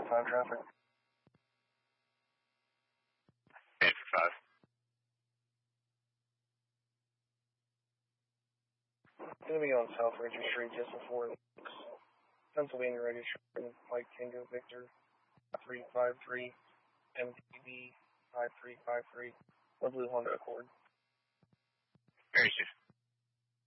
5 traffic. 8 for 5. Going to be on South Ranger Street just before Pennsylvania registration, Mike Tango Victor 353 MTV 5353, the blue Honda Accord. Very good.